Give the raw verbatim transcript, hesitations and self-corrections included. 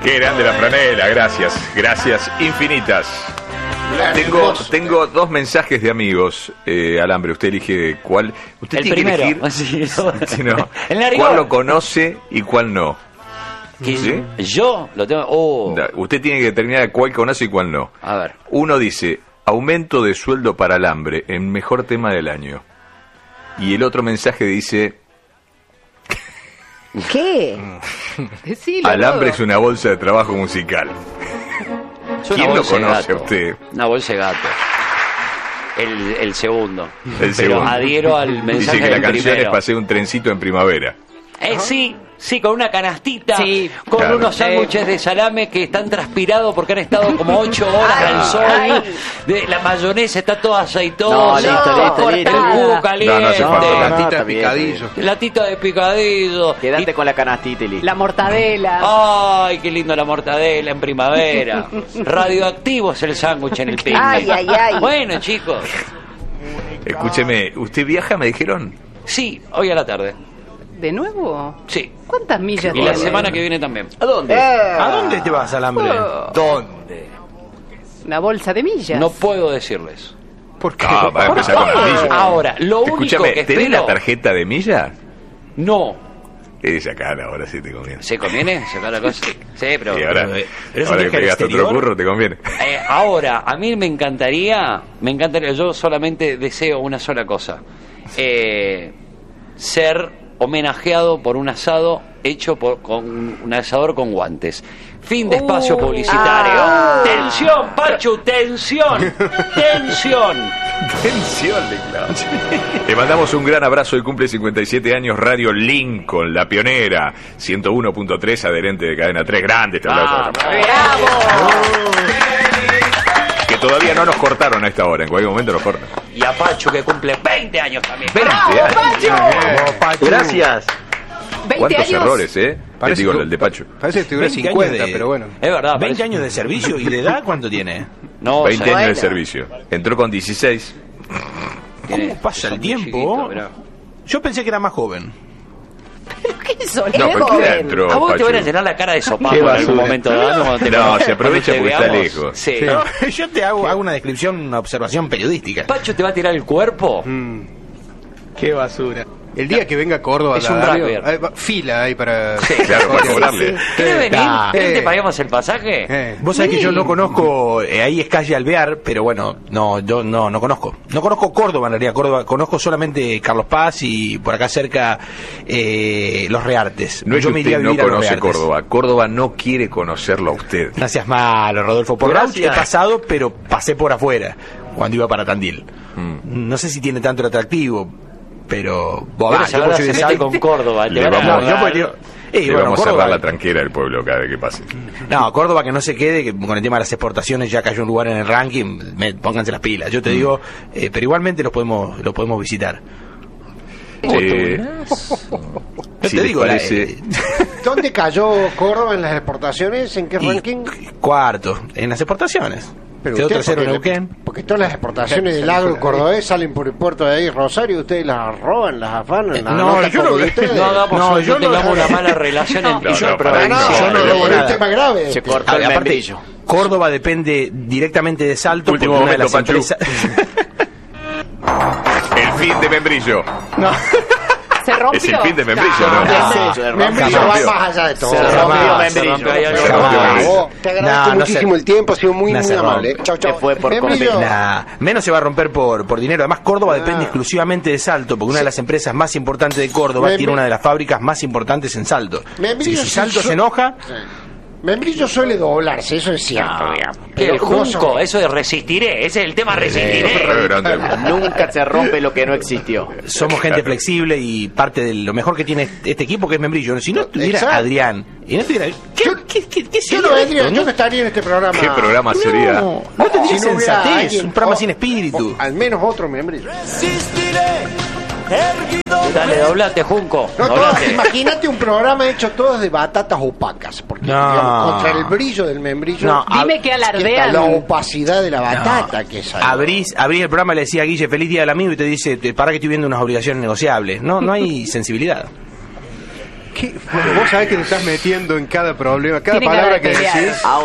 Qué grande la franela, gracias, gracias infinitas. Tengo, tengo dos mensajes de amigos, eh, Alambre, usted elige cuál. Usted el tiene primero. que elegir Sí, no. sí, no, El narigón. cuál lo conoce y cuál no. ¿Sí? Yo lo tengo. Oh. Usted tiene que determinar cuál conoce y cuál no. A ver. Uno dice, aumento de sueldo para Alambre, el mejor tema del año. Y el otro mensaje dice, ¿qué? Decilo, Alambre todo. es una bolsa de trabajo musical. Es una ¿Quién lo bolsa de conoce a gato. usted? Una bolsa de gato. El, el segundo. El Pero segundo. adhiero al mensaje Dice que la del canción primero. es Pasé un trencito en primavera. Eh, sí, sí, con una canastita, Sí. con Claro. unos sándwiches de salame que están transpirados porque han estado como ocho horas Ay, al sol. ay. De, la mayonesa está toda aceitosa. No, listo, No, listo, listo. El jugo cortada. caliente. No, no hace falta. No, Latita está de bien, picadillo. Latita de picadillo. Quédate Y- con la canastita y listo. La mortadela. Ay, qué lindo la mortadela en primavera. Radioactivo es el sándwich en el picnic. Ay, ay, ay. Bueno, chicos. Escúcheme, ¿usted viaja, me dijeron? Sí, hoy a la tarde. ¿De nuevo? Sí. ¿Cuántas millas Y la tiene? semana que viene también. ¿A dónde? ¿A dónde te vas, Alambre? Oh. ¿Dónde? Una bolsa de millas. No puedo decirles. ¿Por qué? Ah, va a empezar con las millas. Ahora, lo único Escúchame, que ¿tenés espero... la tarjeta de millas? No. Es sacar ahora sí te conviene. ¿Se conviene sacar la cosa? Sí, pero... Y ahora, pero, eh, ¿pero es un ahora que viaje al pegaste otro exterior? curro, te conviene. Eh, ahora, a mí me encantaría, me encantaría, yo solamente deseo una sola cosa, eh, ser homenajeado por un asado hecho por, con un asador con guantes. Fin de espacio Uh, publicitario. ah. Tensión, Pachu, tensión, tensión. Tensión, le clavo. Le mandamos un gran abrazo. Hoy cumple cincuenta y siete años Radio Lincoln, la pionera. ciento uno punto tres, adherente de Cadena tres. Grande este aplauso. Ah, ¡Bravo! Que todavía no nos cortaron a esta hora. En cualquier momento nos cortan. Y a Pachu que cumple veinte años también. veinte años. Vamos, Pachu. Gracias. veinte ¿Cuántos años. errores, eh? Parece Te digo, que- el de Pacho. Parece que tuviera veinte cincuenta, años de- pero bueno. Es verdad. veinte parece- años de servicio. ¿Y de edad cuánto tiene? No, veinte ¿sabes? años de servicio. Entró con dieciséis. Tiene- ¿Cómo pasa el muy tiempo? chiquito, mirá. Yo pensé que era más joven. ¿Qué son? No, pero ¿qué joven. entró, A vos te Pachu? van a llenar la cara de sopapo Qué en algún basura. momento dado. cuando te- No, cuando se aprovecha te porque está veamos. lejos. Sí. No, yo te hago, hago una descripción, una observación periodística. Pacho te va a tirar el cuerpo. Mm. Qué basura. El día que venga a Córdoba, Es un la radio, rugby. hay va- fila ahí para... Claro, para cobrarle. ¿Querés venir? Ah. ¿Querés que te Eh. paguemos el pasaje? Eh. Vos sabés que yo no conozco, eh, ahí es calle Alvear, pero bueno, no, yo no, no conozco. No conozco Córdoba en realidad, Córdoba, conozco solamente Carlos Paz y por acá cerca eh, Los Reartes. No es yo que me iría usted a no vivir a Los conoce Reartes. Córdoba. Córdoba no quiere conocerlo a usted. Gracias malo, Rodolfo. Por Rauch he Gracias. pasado, pero pasé por afuera, cuando iba para Tandil. Mm. No sé si tiene tanto atractivo, pero... Vos, Ahora ah, se yo ahora porque soy se de mete Salta- con Córdoba. Te Le van a vamos- No, yo agarrar. porque digo, eh, Le bueno, vamos a Córdoba- cerrar la tranquera del pueblo cada vez que pase. No, Córdoba que no se quede, que con el tema de las exportaciones ya cayó un lugar en el ranking, me- pónganse las pilas. Yo te digo, eh, pero igualmente los podemos los podemos visitar. Eh, Yo si te les digo, la- parece- eh, ¿Dónde cayó Córdoba en las exportaciones? ¿En qué y ranking? cuarto en las exportaciones. Quedó usted, tercero en porque- Neuquén. Porque todas las exportaciones del agro cordobés salen por el puerto de ahí, Rosario, ustedes las roban, las afanan. las no, anotan yo no- como de ustedes. No hagamos No, no, yo no- tengamos una mala relación No. entre No, yo no, y para- Ah, no, Sí, yo no, sí, no, sí, es sí. un tema grave. Se este. cortó Ah, el aparte, membrillo. Córdoba depende directamente de Salto. Último porque una de momento, las Pachu. empresas- El fin de Membrillo. ¿Se rompió? Es el fin de Membrillo, No, ¿no? no, Sí, no. se rompió. Membrillo va rompió. más allá de todo. Se Se rompió rompió, membrillo. se rompió, hay algo Se que rompió va. Membrillo. Vos, te agradezco No, no muchísimo se- el tiempo, ha sido muy, no muy se amable. rompe. Chau, chau. Se fue por Membrillo, comer. Nah, menos se va a romper por, por dinero. Además, Córdoba Ah. depende exclusivamente de Salto, porque una de las empresas más importantes de Córdoba Membri- tiene una de las fábricas más importantes en Salto. Membrillo Si, si sí Salto so- se enoja, sí. Membrillo suele doblarse, eso es cierto, digamos. Que el no junco, son- eso de resistiré, ese es el tema Re resistiré. grande. Nunca se rompe lo que no existió. somos gente flexible y parte de lo mejor que tiene este equipo, que es Membrillo. Si no estuviera Exacto. Adrián, y no estuviera... ¿Qué, Yo- qué, qué, qué Yo sería no vendría, esto, yo no estaría en este programa. ¿Qué programa sería? No, no tendría Si no hubiera sensatez, alguien- un programa o- sin espíritu. o al menos otro membrillo. Dale, doblate, junco. No, todas- Doblate. imagínate un programa hecho todos de batatas opacas, porque No. digamos, contra el brillo del membrillo, No, Dime a- que está alardean. la opacidad de la batata que es ahí. Abrís, abrís el programa y le decía a Guille, feliz día del amigo, y te dice, para que estoy viendo unas obligaciones negociables. No, no hay sensibilidad. ¿Qué? Vos sabés que te estás metiendo en cada problema, cada Tiene cara palabra de que pelear. decís. Ah,